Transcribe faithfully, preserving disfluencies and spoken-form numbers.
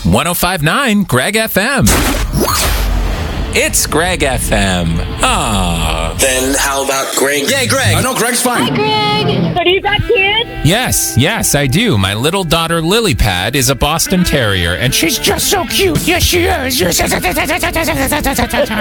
one oh five point nine Greg F M. It's Greg F M. Ah. Then how about Greg? Yeah, Greg. I know Greg's fine. Hi, Greg. So do you got kids? Yes, yes, I do. My little daughter Lily Pad is a Boston Terrier, and she's just so cute. Yes, she is.